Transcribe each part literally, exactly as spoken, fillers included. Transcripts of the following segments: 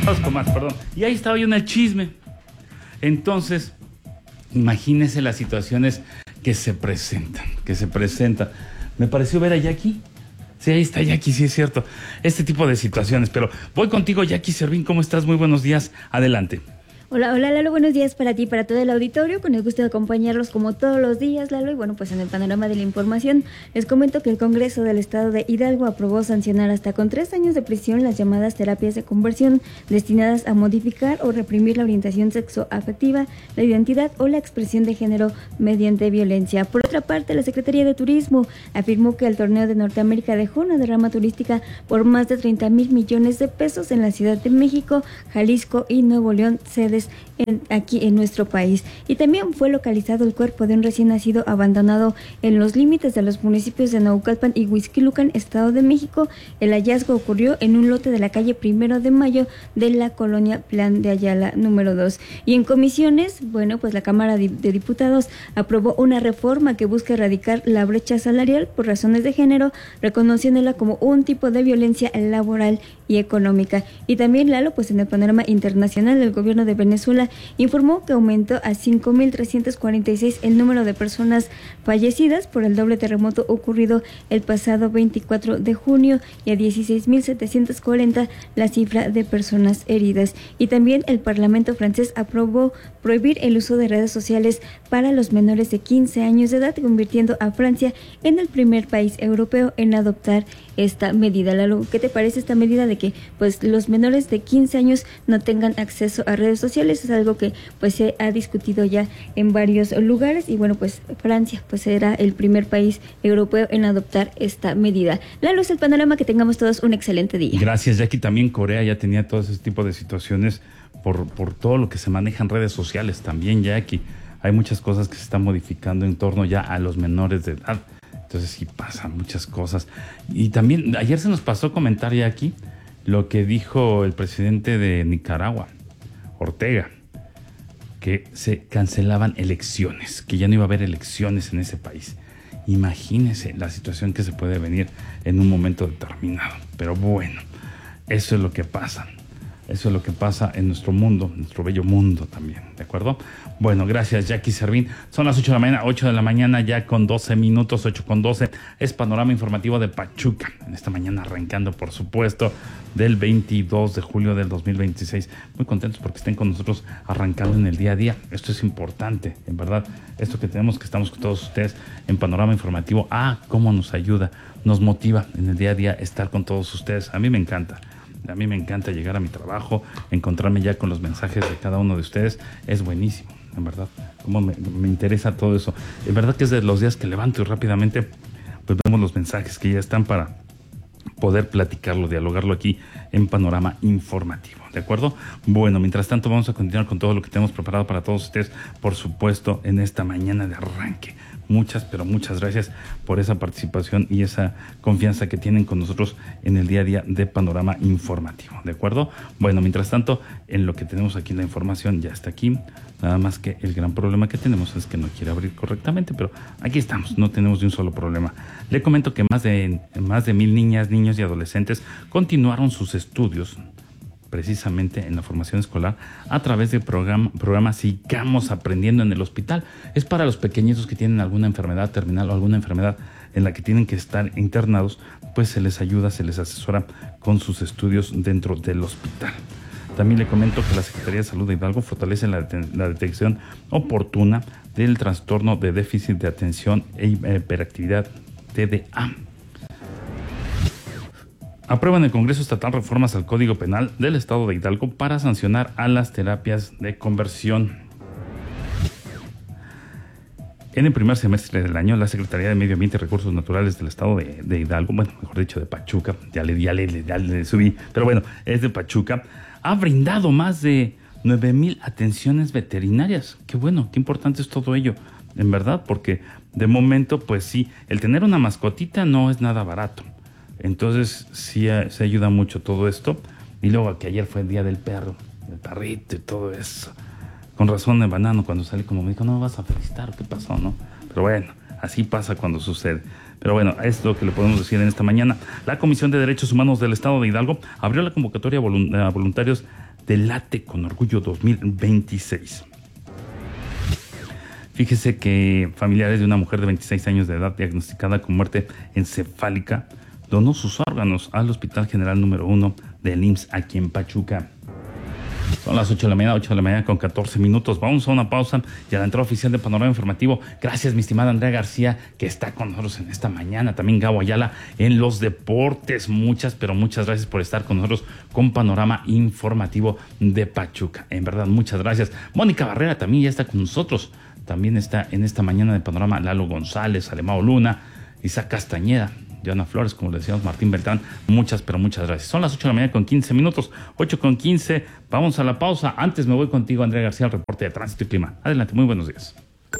Vamos con más, perdón. Y ahí estaba yo en el chisme. Entonces, imagínense las situaciones que se presentan, que se presentan. Me pareció ver a Jackie. Sí, ahí está Jackie, sí es cierto. Este tipo de situaciones. Pero voy contigo, Jackie Servín. ¿Cómo estás? Muy buenos días. Adelante. Hola, hola Lalo, buenos días para ti y para todo el auditorio, con el gusto de acompañarlos como todos los días, Lalo, y bueno, pues en el panorama de la información les comento que el Congreso del Estado de Hidalgo aprobó sancionar hasta con tres años de prisión las llamadas terapias de conversión destinadas a modificar o reprimir la orientación sexoafectiva, la identidad o la expresión de género mediante violencia. Por otra parte, la Secretaría de Turismo afirmó que el torneo de Norteamérica dejó una derrama turística por más de treinta mil millones de pesos en la Ciudad de México, Jalisco y Nuevo León, sedes En, aquí en nuestro país. Y también fue localizado el cuerpo de un recién nacido abandonado en los límites de los municipios de Naucalpan y Huixquilucan, Estado de México. El hallazgo ocurrió en un lote de la calle Primero de Mayo de la colonia Plan de Ayala número dos. Y en comisiones, bueno, pues la Cámara de Diputados aprobó una reforma que busca erradicar la brecha salarial por razones de género, reconociéndola como un tipo de violencia laboral y económica. Y también, Lalo, pues en el panorama internacional, el gobierno de Venezuela informó que aumentó a cinco mil trescientos cuarenta y seis el número de personas fallecidas por el doble terremoto ocurrido el pasado veinticuatro de junio y a dieciséis mil setecientos cuarenta la cifra de personas heridas. Y también el Parlamento francés aprobó prohibir el uso de redes sociales para los menores de quince años de edad, convirtiendo a Francia en el primer país europeo en adoptar esta medida. Lalo, ¿qué te parece esta medida de que pues los menores de quince años no tengan acceso a redes sociales? Es algo que pues se ha discutido ya en varios lugares y bueno, pues Francia pues será el primer país europeo en adoptar esta medida. Lalo, es el panorama, que tengamos todos un excelente día. Gracias, Jackie. También Corea ya tenía todo ese tipo de situaciones por, por todo lo que se maneja en redes sociales también, Jackie. Hay muchas cosas que se están modificando en torno ya a los menores de edad. Entonces sí pasan muchas cosas. Y también ayer se nos pasó comentar ya aquí lo que dijo el presidente de Nicaragua, Ortega, que se cancelaban elecciones, que ya no iba a haber elecciones en ese país. Imagínense la situación que se puede venir en un momento determinado. Pero bueno, eso es lo que pasa. Eso es lo que pasa en nuestro mundo, nuestro bello mundo también, ¿de acuerdo? Bueno, gracias, Jackie Servín. Son las ocho de la mañana, ocho de la mañana ya con doce minutos, ocho con doce. Es panorama informativo de Pachuca. En esta mañana arrancando, por supuesto, del veintidós de julio del dos mil veintiséis. Muy contentos porque estén con nosotros arrancando en el día a día. Esto es importante, en verdad. Esto que tenemos, que estamos con todos ustedes en panorama informativo. Ah, cómo nos ayuda, nos motiva en el día a día estar con todos ustedes. A mí me encanta. A mí me encanta llegar a mi trabajo, encontrarme ya con los mensajes de cada uno de ustedes. Es buenísimo, en verdad. Cómo me, me interesa todo eso. En verdad que es de los días que levanto y rápidamente pues vemos los mensajes que ya están para poder platicarlo, dialogarlo aquí en panorama informativo, ¿de acuerdo? Bueno, mientras tanto vamos a continuar con todo lo que tenemos preparado para todos ustedes, por supuesto, en esta mañana de arranque. Muchas, pero muchas gracias por esa participación y esa confianza que tienen con nosotros en el día a día de panorama informativo, ¿de acuerdo? Bueno, mientras tanto, en lo que tenemos aquí la información ya está aquí, nada más que el gran problema que tenemos es que no quiere abrir correctamente, pero aquí estamos, no tenemos ni un solo problema. Le comento que más de, más de mil niñas, niños y adolescentes continuaron sus estudios precisamente en la formación escolar a través del programa, programa Sigamos Aprendiendo en el Hospital. Es para los pequeñitos que tienen alguna enfermedad terminal o alguna enfermedad en la que tienen que estar internados, pues se les ayuda, se les asesora con sus estudios dentro del hospital. También le comento que la Secretaría de Salud de Hidalgo fortalece la, la detección oportuna del trastorno de déficit de atención e hiperactividad, T D A. Aprueban el Congreso Estatal reformas al Código Penal del Estado de Hidalgo para sancionar a las terapias de conversión. En el primer semestre del año, la Secretaría de Medio Ambiente y Recursos Naturales del Estado de, de Hidalgo, bueno, mejor dicho, de Pachuca, ya le, ya, le, ya le subí, pero bueno, es de Pachuca, ha brindado más de nueve mil atenciones veterinarias. Qué bueno, qué importante es todo ello, en verdad, porque de momento, pues sí, el tener una mascotita no es nada barato. Entonces sí se ayuda mucho todo esto. Y luego que ayer fue el día del perro, del perrito y todo eso. Con razón el banano cuando sale como me dijo, no me vas a felicitar, ¿qué pasó? ¿No? Pero bueno, así pasa cuando sucede. Pero bueno, es lo que le podemos decir en esta mañana. La Comisión de Derechos Humanos del Estado de Hidalgo abrió la convocatoria a voluntarios del Late con Orgullo dos mil veintiséis. Fíjese que familiares de una mujer de veintiséis años de edad diagnosticada con muerte encefálica donó sus órganos al Hospital General número uno del I M S S aquí en Pachuca. Son las ocho de la mañana, ocho de la mañana con catorce minutos. Vamos a una pausa y a la entrada oficial de Panorama Informativo. Gracias, mi estimada Andrea García, que está con nosotros en esta mañana. También Gabo Ayala en los deportes. Muchas, pero muchas gracias por estar con nosotros con Panorama Informativo de Pachuca. En verdad, muchas gracias. Mónica Barrera también ya está con nosotros. También está en esta mañana de Panorama Lalo González, Alemao Luna, Isaac Castañeda, Diana Flores, como le decíamos, Martín Beltrán. Muchas, pero muchas gracias. Son las ocho de la mañana con quince minutos, ocho con quince. Vamos a la pausa. Antes me voy contigo, Andrea García, al reporte de tránsito y clima. Adelante, muy buenos días.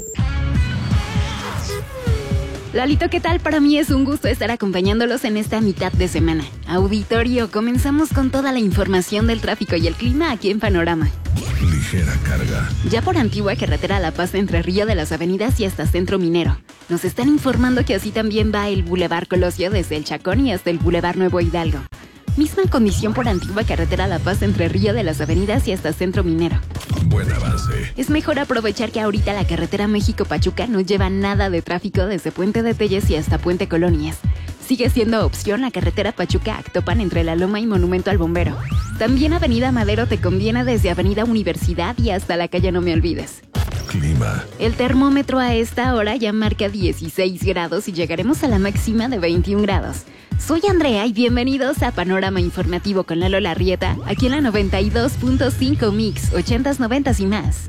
Lalito, ¿qué tal? Para mí es un gusto estar acompañándolos en esta mitad de semana. Auditorio, comenzamos con toda la información del tráfico y el clima aquí en Panorama. Ligera carga. Ya por Antigua Carretera La Paz entre Río de las Avenidas y hasta Centro Minero. Nos están informando que así también va el Boulevard Colosio desde el Chacón y hasta el Boulevard Nuevo Hidalgo. Misma condición por Antigua Carretera La Paz entre Río de las Avenidas y hasta Centro Minero. Buen avance. Es mejor aprovechar que ahorita la carretera México-Pachuca no lleva nada de tráfico desde Puente de Telles y hasta Puente Colonias. Sigue siendo opción la carretera Pachuca-Actopan entre La Loma y Monumento al Bombero. También Avenida Madero te conviene desde Avenida Universidad y hasta la calle No Me Olvides. Clima. El termómetro a esta hora ya marca dieciséis grados y llegaremos a la máxima de veintiún grados. Soy Andrea y bienvenidos a Panorama Informativo con Lalo Larrieta, aquí en la noventa y dos punto cinco Mix, ochentas, noventas y más.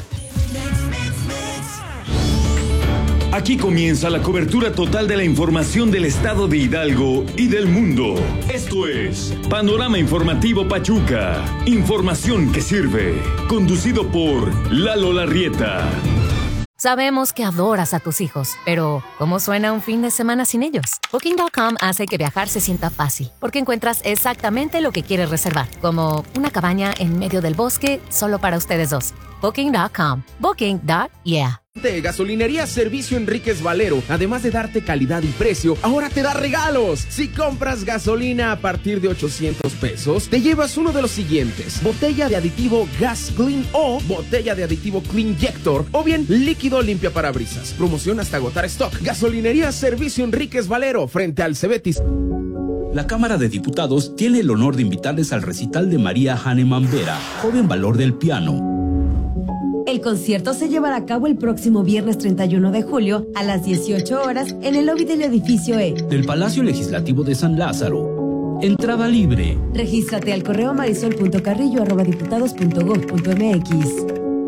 Aquí comienza la cobertura total de la información del estado de Hidalgo y del mundo. Esto es Panorama Informativo Pachuca. Información que sirve. Conducido por Lalo Larrieta. Sabemos que adoras a tus hijos, pero ¿cómo suena un fin de semana sin ellos? Booking punto com hace que viajar se sienta fácil, porque encuentras exactamente lo que quieres reservar, como una cabaña en medio del bosque solo para ustedes dos. Booking punto com. Booking punto yeah. De Gasolinería Servicio Enríquez Valero, además de darte calidad y precio, ahora te da regalos. Si compras gasolina a partir de ochocientos pesos, te llevas uno de los siguientes: botella de aditivo Gas Clean o botella de aditivo Cleanjector, o bien líquido limpia parabrisas. Promoción hasta agotar stock. Gasolinería Servicio Enríquez Valero, frente al Cebetis. La Cámara de Diputados tiene el honor de invitarles al recital de María Hahnemann Vera, joven valor del piano. El concierto se llevará a cabo el próximo viernes treinta y uno de julio a las dieciocho horas en el lobby del edificio E del Palacio Legislativo de San Lázaro. Entrada libre. Regístrate al correo marisol punto carrillo arroba diputados punto gob punto mx.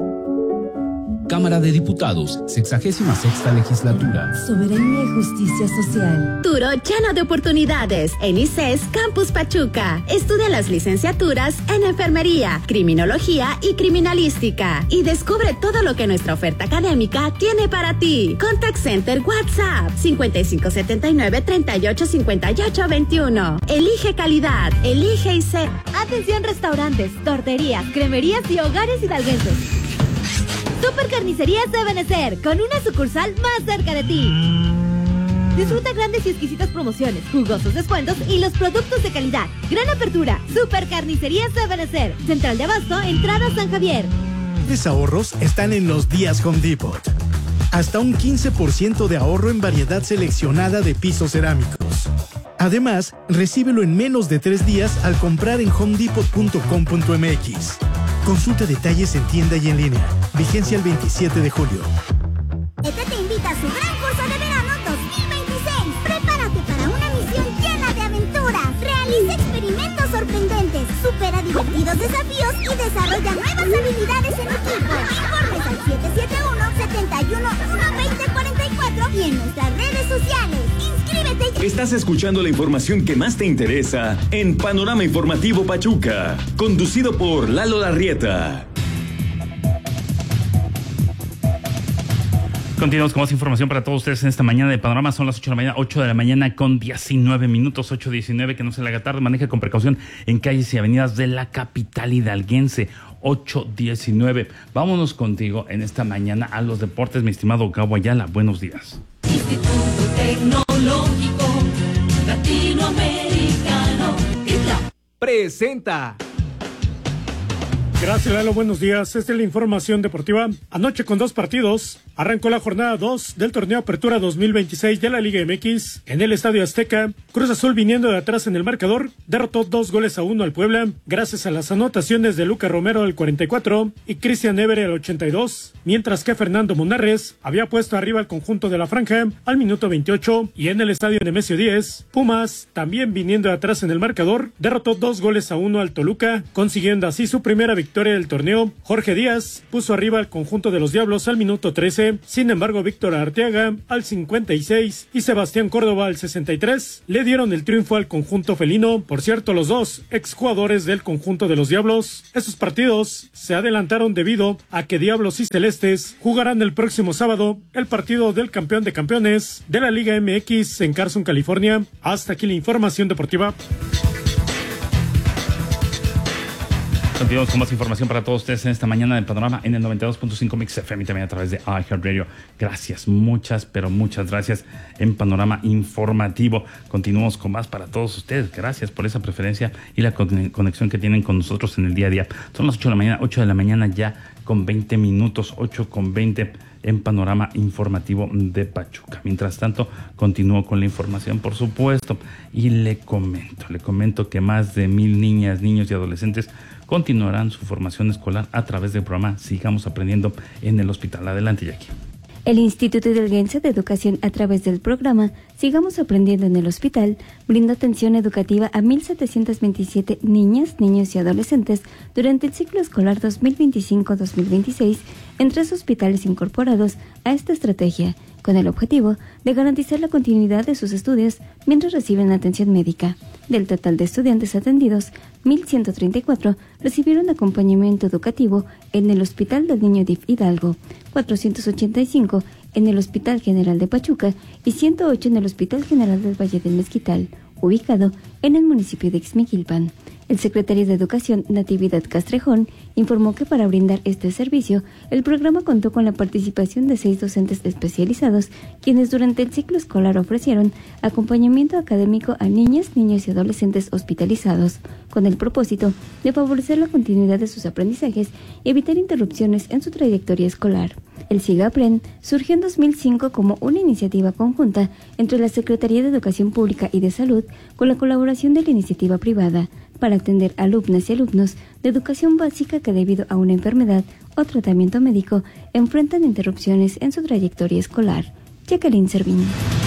Cámara de Diputados, sexagésima sexta legislatura. Soberanía y justicia social. Futuro lleno de oportunidades en I C E S Campus Pachuca. Estudia las licenciaturas en Enfermería, Criminología y Criminalística. Y descubre todo lo que nuestra oferta académica tiene para ti. Contact Center WhatsApp cincuenta y cinco setenta y nueve treinta y ocho cincuenta y ocho veintiuno. Elige calidad. Elige I C E S. Atención restaurantes, torterías, cremerías y hogares hidalguenses. Super Carnicerías de Benecer, con una sucursal más cerca de ti. Disfruta grandes y exquisitas promociones, jugosos descuentos y los productos de calidad. Gran apertura. Super Carnicerías de Benecer, Central de Abasto, entrada San Javier. Los ahorros están en los días Home Depot. Hasta un quince por ciento de ahorro en variedad seleccionada de pisos cerámicos. Además, recíbelo en menos de tres días al comprar en home depot punto com punto mx. Consulta detalles en tienda y en línea. Vigencia el veintisiete de julio. E T te invita a su gran curso de verano dos mil veintiséis. Prepárate para una misión llena de aventuras. Realiza experimentos sorprendentes, supera divertidos desafíos y desarrolla nuevas habilidades en equipo. Informes al siete siete uno, siete uno, uno dos cero cuatro cuatro y en nuestras redes sociales. ¡Inscríbete ya! Estás escuchando la información que más te interesa en Panorama Informativo Pachuca, conducido por Lalo Larrieta. Continuamos con más información para todos ustedes en esta mañana de Panorama. Son las ocho de la mañana, ocho de la mañana con diecinueve minutos, ocho diecinueve, que no se le haga tarde. Maneja con precaución en calles y avenidas de la capital hidalguense. ocho diecinueve. Vámonos contigo en esta mañana a los deportes, mi estimado Gabo Ayala. Buenos días. Instituto Tecnológico Latinoamericano. Presenta Gracias, Lalo. Buenos días. Esta es la información deportiva. Anoche con dos partidos, arrancó la jornada dos del torneo Apertura dos mil veintiséis de la Liga M X. En el Estadio Azteca, Cruz Azul, viniendo de atrás en el marcador, derrotó dos goles a uno al Puebla, gracias a las anotaciones de Lucas Romero al cuarenta y cuatro y Cristian Évere al ochenta y dos, mientras que Fernando Munarres había puesto arriba al conjunto de la Franja al minuto veintiocho. Y en el Estadio Nemesio diez, Pumas, también viniendo de atrás en el marcador, derrotó dos goles a uno al Toluca, consiguiendo así su primera victoria del torneo. Jorge Díaz puso arriba al conjunto de los Diablos al minuto trece, sin embargo Víctor Arteaga al cincuenta y seis y Sebastián Córdoba al sesenta y tres le dieron el triunfo al conjunto felino. Por cierto, los dos exjugadores del conjunto de los Diablos, estos partidos se adelantaron debido a que Diablos y Celestes jugarán el próximo sábado el partido del campeón de campeones de la Liga M X en Carson, California. Hasta aquí la información deportiva. Continuamos con más información para todos ustedes en esta mañana de Panorama en el noventa y dos punto cinco Mix F M y también a través de iHeartRadio. Gracias, muchas, pero muchas gracias en Panorama Informativo. Continuamos con más para todos ustedes. Gracias por esa preferencia y la conexión que tienen con nosotros en el día a día. Son las ocho de la mañana, ocho de la mañana ya con veinte minutos, ocho con veinte en Panorama Informativo de Pachuca. Mientras tanto, continúo con la información, por supuesto, y le comento, le comento que más de mil niñas, niños y adolescentes continuarán su formación escolar a través del programa Sigamos Aprendiendo en el hospital. Adelante, Jackie. El Instituto Hidalguense de Educación, a través del programa Sigamos Aprendiendo en el Hospital, brinda atención educativa a mil setecientos veintisiete niñas, niños y adolescentes durante el ciclo escolar dos mil veinticinco dos mil veintiséis en tres hospitales incorporados a esta estrategia, con el objetivo de garantizar la continuidad de sus estudios mientras reciben atención médica. Del total de estudiantes atendidos, mil ciento treinta y cuatro recibieron acompañamiento educativo en el Hospital del Niño D I F Hidalgo, cuatrocientos ochenta y cinco en el Hospital General de Pachuca y ciento ocho en el Hospital General del Valle del Mezquital, ubicado en el municipio de Ixmiquilpan. El secretario de Educación, Natividad Castrejón, informó que para brindar este servicio, el programa contó con la participación de seis docentes especializados, quienes durante el ciclo escolar ofrecieron acompañamiento académico a niñas, niños y adolescentes hospitalizados, con el propósito de favorecer la continuidad de sus aprendizajes y evitar interrupciones en su trayectoria escolar. El SIGAPREN surgió en dos mil cinco como una iniciativa conjunta entre la Secretaría de Educación Pública y de Salud con la colaboración de la iniciativa privada para atender a alumnas y alumnos de educación básica que debido a una enfermedad o tratamiento médico enfrentan interrupciones en su trayectoria escolar. Jacqueline Servín.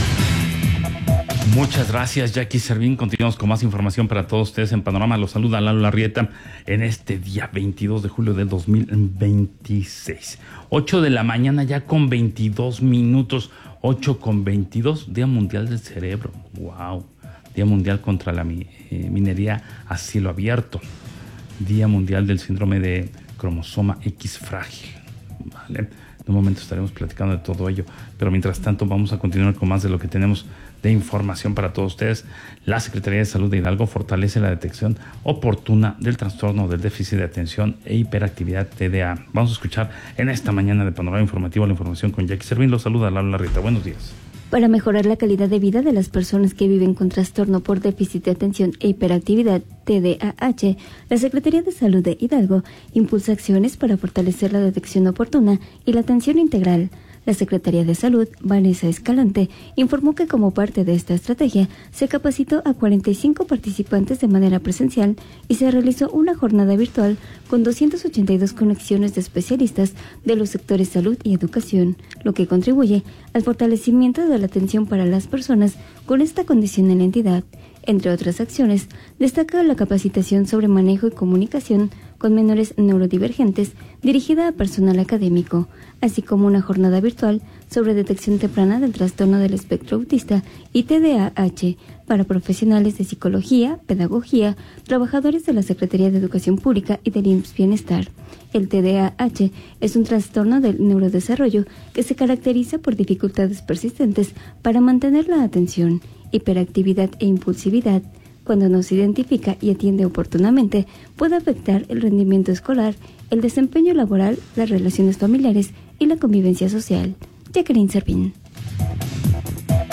Muchas gracias, Jackie Servín. Continuamos con más información para todos ustedes en Panorama. Los saluda Lalo Larrieta en este día veintidós de julio del dos mil veintiséis. ocho de la mañana ya con veintidós minutos. ocho con veintidós, Día Mundial del Cerebro. ¡Wow! Día Mundial contra la eh, minería a cielo abierto. Día Mundial del Síndrome de Cromosoma X frágil. ¿Vale? En un momento estaremos platicando de todo ello, pero mientras tanto vamos a continuar con más de lo que tenemos de información para todos ustedes. La Secretaría de Salud de Hidalgo fortalece la detección oportuna del trastorno del déficit de atención e hiperactividad T D A. Vamos a escuchar en esta mañana de Panorama Informativo la información con Jackie Servín. Los saluda Lalo Larrieta. Buenos días. Para mejorar la calidad de vida de las personas que viven con trastorno por déficit de atención e hiperactividad T D A H, la Secretaría de Salud de Hidalgo impulsa acciones para fortalecer la detección oportuna y la atención integral. La Secretaría de Salud, Vanessa Escalante, informó que como parte de esta estrategia se capacitó a cuarenta y cinco participantes de manera presencial y se realizó una jornada virtual con doscientas ochenta y dos conexiones de especialistas de los sectores salud y educación, lo que contribuye al fortalecimiento de la atención para las personas con esta condición en la entidad. Entre otras acciones, destaca la capacitación sobre manejo y comunicación con menores neurodivergentes dirigida a personal académico, así como una jornada virtual sobre detección temprana del trastorno del espectro autista y T D A H para profesionales de psicología, pedagogía, trabajadores de la Secretaría de Educación Pública y del I M S S Bienestar. El T D A H es un trastorno del neurodesarrollo que se caracteriza por dificultades persistentes para mantener la atención, hiperactividad e impulsividad. Cuando no se identifica y atiende oportunamente, puede afectar el rendimiento escolar, el desempeño laboral, las relaciones familiares y la convivencia social. Jacqueline Servín.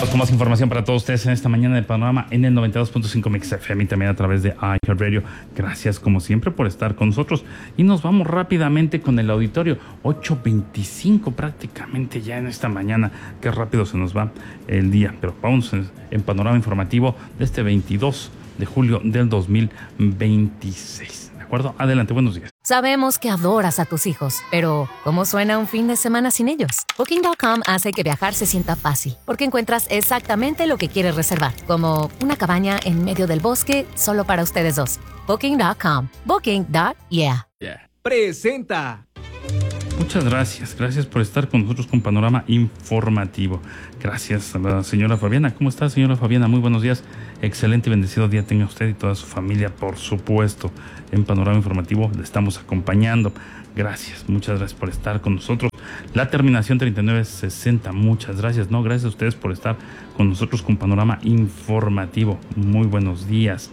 Con más información para todos ustedes en esta mañana de Panorama en el noventa y dos punto cinco Mix F M y también a través de iHeartRadio. Gracias como siempre por estar con nosotros y nos vamos rápidamente con el auditorio. ocho veinticinco prácticamente ya en esta mañana. Qué rápido se nos va el día, pero vamos en, en Panorama Informativo de este veintidós de julio del dos mil veintiséis. ¿De acuerdo? Adelante, buenos días. Sabemos que adoras a tus hijos, pero ¿cómo suena un fin de semana sin ellos? Booking punto com hace que viajar se sienta fácil, porque encuentras exactamente lo que quieres reservar, como una cabaña en medio del bosque solo para ustedes dos. Booking punto com. Booking. Yeah. Yeah. Presenta. Muchas gracias, gracias por estar con nosotros con Panorama Informativo. Gracias a la señora Fabiana. ¿Cómo está, señora Fabiana? Muy buenos días. Excelente y bendecido día tenga usted y toda su familia, por supuesto. En Panorama Informativo le estamos acompañando. Gracias, muchas gracias por estar con nosotros. La terminación treinta y nueve sesenta, muchas gracias. No, gracias a ustedes por estar con nosotros con Panorama Informativo. Muy buenos días.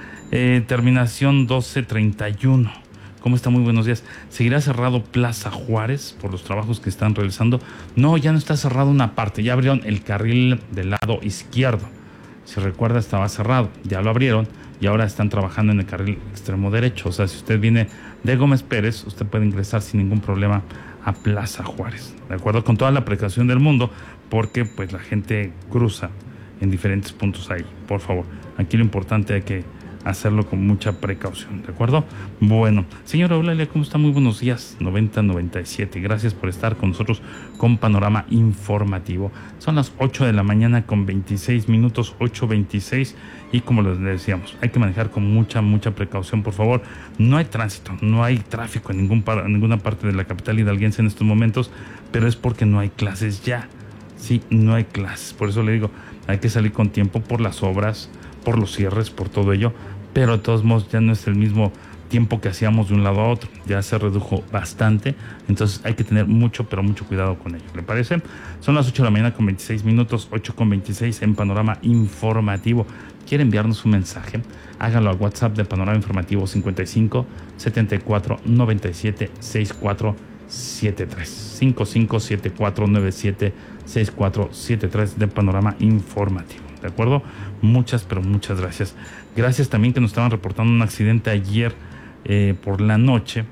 Eh, terminación doce treinta y uno. ¿Cómo está? Muy buenos días. ¿Seguirá cerrado Plaza Juárez por los trabajos que están realizando? No, ya no está cerrado una parte. Ya abrieron el carril del lado izquierdo. Si recuerda, estaba cerrado. Ya lo abrieron y ahora están trabajando en el carril extremo derecho. O sea, si usted viene de Gómez Pérez, usted puede ingresar sin ningún problema a Plaza Juárez. De acuerdo, con toda la precaución del mundo, porque pues la gente cruza en diferentes puntos ahí. Por favor, aquí lo importante es que hacerlo con mucha precaución, ¿de acuerdo? Bueno, señora Eulalia, ¿cómo está? Muy buenos días, noventa noventa y siete. Gracias por estar con nosotros con Panorama Informativo. Son las ocho de la mañana con veintiséis minutos, ocho veintiséis, y como les decíamos, hay que manejar con mucha, mucha precaución, por favor. No hay tránsito, no hay tráfico en, ningún par, en ninguna parte de la capital hidalguense en estos momentos, pero es porque no hay clases ya. Sí, no hay clases, por eso le digo, hay que salir con tiempo por las obras, por los cierres, por todo ello, pero de todos modos ya no es el mismo tiempo que hacíamos de un lado a otro, ya se redujo bastante, entonces hay que tener mucho, pero mucho cuidado con ello, ¿le parece? Son las ocho de la mañana con veintiséis minutos, ocho con veintiséis en Panorama Informativo. ¿Quiere enviarnos un mensaje? Hágalo al WhatsApp de Panorama Informativo cincuenta y cinco, setenta y cuatro, noventa y siete, sesenta y cuatro setenta y tres, cincuenta y cinco, setenta y cuatro, noventa y siete, sesenta y cuatro setenta y tres de Panorama Informativo. ¿De acuerdo? Muchas, pero muchas gracias. Gracias también que nos estaban reportando un accidente ayer eh, por la noche,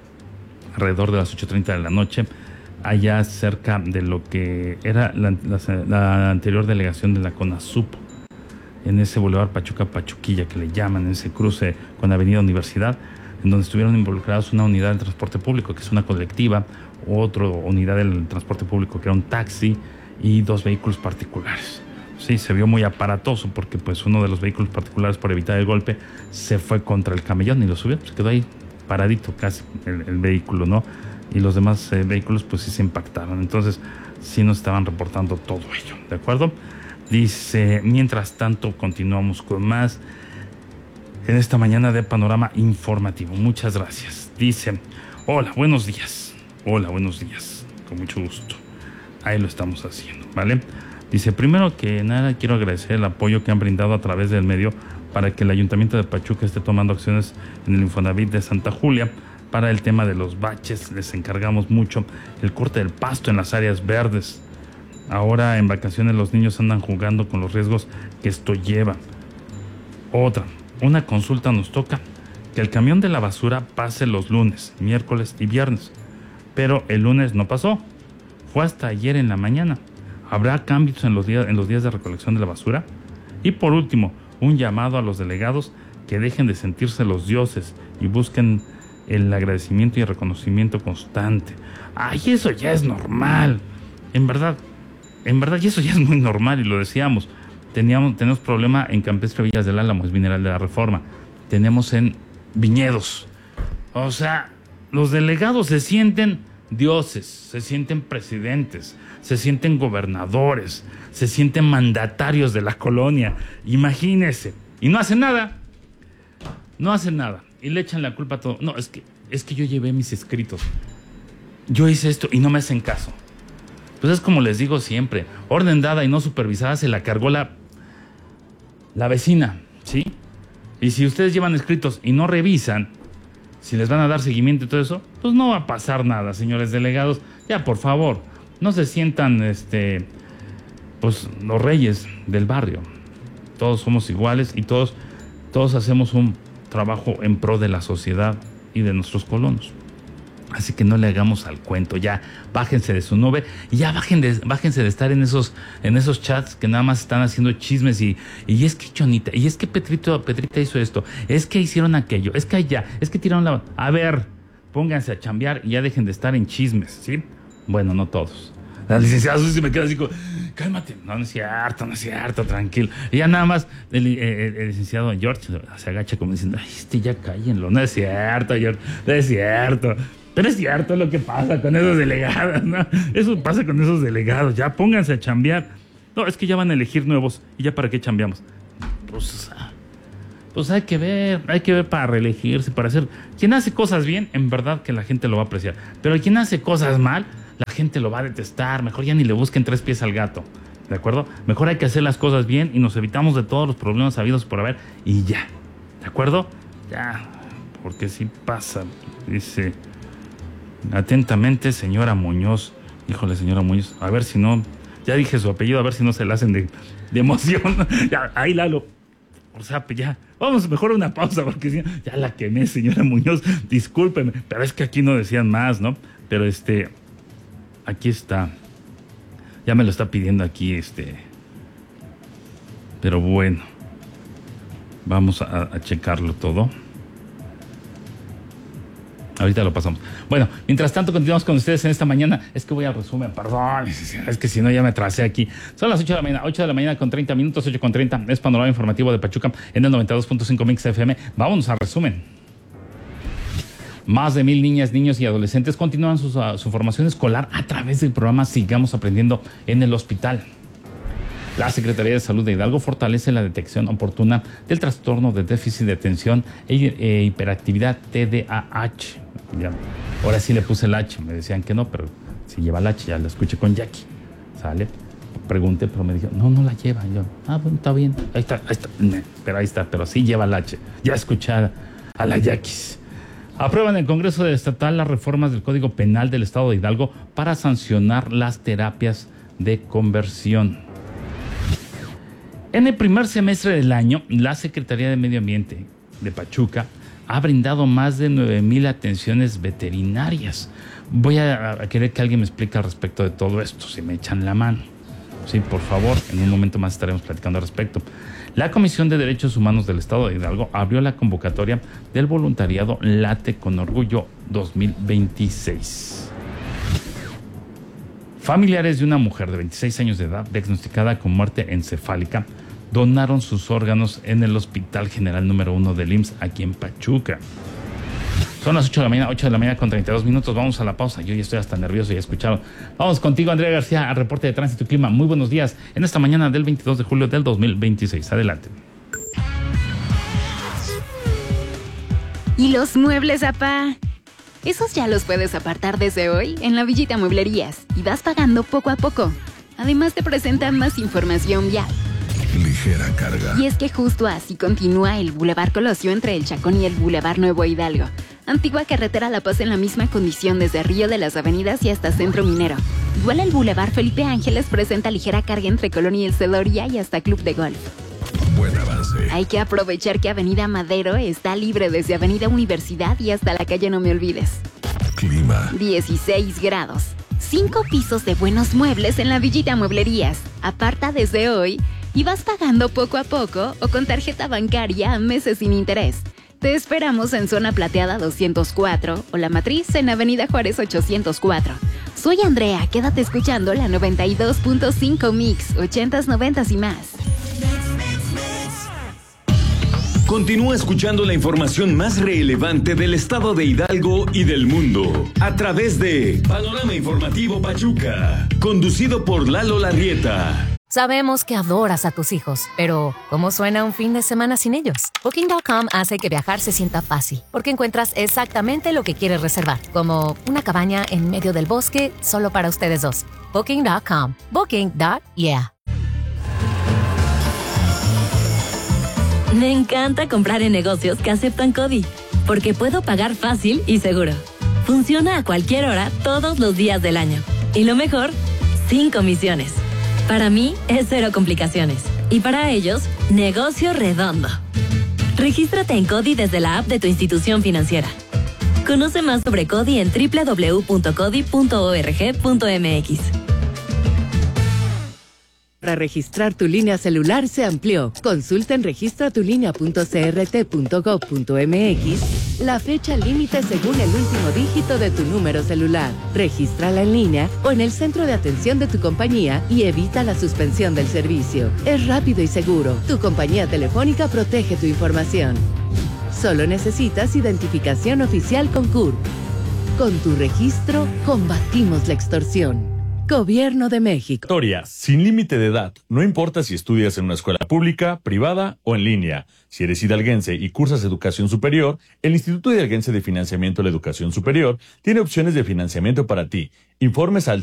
alrededor de las ocho treinta de la noche, allá cerca de lo que era la, la, la anterior delegación de la CONASUP, en ese Boulevard Pachuca-Pachuquilla que le llaman, en ese cruce con Avenida Universidad, en donde estuvieron involucrados una unidad del transporte público, que es una colectiva, otra unidad del transporte público, que era un taxi, y dos vehículos particulares. Sí, se vio muy aparatoso porque pues uno de los vehículos particulares, por evitar el golpe, se fue contra el camellón y lo subió, pues quedó ahí paradito casi el, el vehículo, ¿no? Y los demás eh, vehículos pues sí se impactaron. Entonces sí nos estaban reportando todo ello, ¿de acuerdo? Dice, mientras tanto continuamos con más en esta mañana de Panorama Informativo. Muchas gracias. Dice, hola, buenos días. Hola, buenos días. Con mucho gusto. Ahí lo estamos haciendo, ¿vale? Dice, primero que nada quiero agradecer el apoyo que han brindado a través del medio para que el Ayuntamiento de Pachuca esté tomando acciones en el Infonavit de Santa Julia para el tema de los baches. Les encargamos mucho el corte del pasto en las áreas verdes. Ahora en vacaciones los niños andan jugando con los riesgos que esto lleva. Otra, una consulta nos toca, que el camión de la basura pase los lunes, miércoles y viernes, pero el lunes no pasó, fue hasta ayer en la mañana. ¿Habrá cambios en los días, en los días de recolección de la basura? Y por último, un llamado a los delegados que dejen de sentirse los dioses y busquen el agradecimiento y el reconocimiento constante. ¡Ay, eso ya es normal! En verdad, en verdad, y eso ya es muy normal, y lo decíamos. Teníamos, tenemos problema en Campestre Villas del Álamo, es Mineral de la Reforma. Tenemos en Viñedos. O sea, los delegados se sienten dioses, se sienten presidentes, se sienten gobernadores, se sienten mandatarios de la colonia. Imagínense. Y no hacen nada. No hacen nada. Y le echan la culpa a todo. No, es que, es que yo llevé mis escritos. Yo hice esto y no me hacen caso. Pues es como les digo siempre. Orden dada y no supervisada se la cargó la, la vecina, ¿sí? Y si ustedes llevan escritos y no revisan si les van a dar seguimiento y todo eso, pues no va a pasar nada, señores delegados. Ya, por favor, no se sientan este pues los reyes del barrio. Todos somos iguales y todos, todos hacemos un trabajo en pro de la sociedad y de nuestros colonos. Así que no le hagamos al cuento, ya bájense de su nube y ya bajen de, bájense de estar en esos, en esos chats que nada más están haciendo chismes y, y es que Chonita, y es que Petrito, Petrita hizo esto, es que hicieron aquello, es que allá, es que tiraron la... A ver, pónganse a chambear y ya dejen de estar en chismes, ¿sí? Bueno, no todos. La licenciada Susi me queda así como, cálmate, no, no es cierto, no es cierto, tranquilo. Y ya nada más el, el, el licenciado George se agacha como diciendo, ay, este ya cállenlo, no es cierto, George, no es cierto. Pero es cierto lo que pasa con esos delegados, ¿no? Eso pasa con esos delegados, ya pónganse a chambear. No, es que ya van a elegir nuevos, ¿y ya para qué chambeamos? Pues, pues hay que ver, hay que ver para reelegirse, para hacer... Quien hace cosas bien, en verdad que la gente lo va a apreciar. Pero quien hace cosas mal, la gente lo va a detestar. Mejor ya ni le busquen tres pies al gato, ¿de acuerdo? Mejor hay que hacer las cosas bien y nos evitamos de todos los problemas habidos por haber y ya, ¿de acuerdo? Ya, porque si pasa, dice... Atentamente, señora Muñoz. Híjole, señora Muñoz, a ver si no... Ya dije su apellido, a ver si no se la hacen de, de emoción. Ya, ahí Lalo. O sea, ya, vamos mejor a una pausa, porque si no, ya la quemé, señora Muñoz. Discúlpeme, pero es que aquí no decían más, ¿no? Pero este... Aquí está. Ya me lo está pidiendo aquí, este... Pero bueno. Vamos a, a checarlo todo. Ahorita lo pasamos. Bueno, mientras tanto continuamos con ustedes en esta mañana. Es que voy al resumen, perdón. Es que si no ya me atrasé aquí. Son las ocho de la mañana, ocho de la mañana con treinta minutos, ocho con treinta. Es Panorama Informativo de Pachuca en el noventa y dos punto cinco Mix F M. Vámonos al resumen. Más de mil niñas, niños y adolescentes continúan su, su formación escolar a través del programa Sigamos Aprendiendo en el hospital. La Secretaría de Salud de Hidalgo fortalece la detección oportuna del trastorno de déficit de atención e, e hiperactividad T D A H. Ya, ahora sí le puse el H, me decían que no, pero si lleva el H, ya lo escuché con Jackie. ¿Sale? Pregunté, pero me dijo, no, no la lleva. Yo, ah, bueno, está bien, ahí está, ahí está. Pero ahí está, pero sí lleva el H. Ya escuché a, a la Jackie. Aprueban en el Congreso Estatal las reformas del Código Penal del Estado de Hidalgo para sancionar las terapias de conversión. En el primer semestre del año, la Secretaría de Medio Ambiente de Pachuca ha brindado más de nueve mil atenciones veterinarias. Voy a, a querer que alguien me explique al respecto de todo esto, si me echan la mano. Sí, por favor, en un momento más estaremos platicando al respecto. La Comisión de Derechos Humanos del Estado de Hidalgo abrió la convocatoria del voluntariado Late con Orgullo dos mil veintiséis. Familiares de una mujer de veintiséis años de edad diagnosticada con muerte encefálica donaron sus órganos en el Hospital General número uno del I M S S aquí en Pachuca. Son las ocho de la mañana, ocho de la mañana con treinta y dos minutos. Vamos a la pausa. Yo ya estoy hasta nervioso, ya escucharon. Vamos contigo, Andrea García, al reporte de tránsito y clima. Muy buenos días en esta mañana del veintidós de julio del dos mil veintiséis. Adelante. ¿Y los muebles, apá? Esos ya los puedes apartar desde hoy en la Villita Mueblerías y vas pagando poco a poco. Además te presentan más información vial. Ligera carga. Y es que justo así continúa el Boulevard Colosio entre el Chacón y el Boulevard Nuevo Hidalgo. Antigua carretera La Paz en la misma condición desde Río de las Avenidas y hasta Centro Minero. Igual el Boulevard Felipe Ángeles presenta ligera carga entre Colón y el Celoria y hasta Club de Golf. Buen avance. Hay que aprovechar que Avenida Madero está libre desde Avenida Universidad y hasta la calle No Me Olvides. Clima. dieciséis grados. Cinco pisos de buenos muebles en la Villita Mueblerías. Aparta desde hoy y vas pagando poco a poco o con tarjeta bancaria a meses sin interés. Te esperamos en Zona Plateada doscientos cuatro o La Matriz en Avenida Juárez ochocientos cuatro. Soy Andrea, quédate escuchando la noventa y dos punto cinco Mix, ochentas, noventas y más. Continúa escuchando la información más relevante del estado de Hidalgo y del mundo a través de Panorama Informativo Pachuca, conducido por Lalo Larrieta. Sabemos que adoras a tus hijos, pero ¿cómo suena un fin de semana sin ellos? Booking punto com hace que viajar se sienta fácil, porque encuentras exactamente lo que quieres reservar, como una cabaña en medio del bosque solo para ustedes dos. Booking punto com. Booking punto yeah. Me encanta comprar en negocios que aceptan CODI, porque puedo pagar fácil y seguro. Funciona a cualquier hora, todos los días del año. Y lo mejor, sin comisiones. Para mí es cero complicaciones. Y para ellos, negocio redondo. Regístrate en CODI desde la app de tu institución financiera. Conoce más sobre CODI en doble u doble u doble u punto codi punto org punto m x. Para registrar tu línea celular se amplió. Consulta en registra tu línea punto c r t punto gov punto m x la fecha límite según el último dígito de tu número celular. Regístrala en línea o en el centro de atención de tu compañía y evita la suspensión del servicio. Es rápido y seguro. Tu compañía telefónica protege tu información. Solo necesitas identificación oficial con C U R P. Con tu registro, combatimos la extorsión. Gobierno de México. Historia, sin límite de edad. No importa si estudias en una escuela pública, privada o en línea. Si eres hidalguense y cursas educación superior, el Instituto Hidalguense de Financiamiento a la Educación Superior tiene opciones de financiamiento para ti. Informes al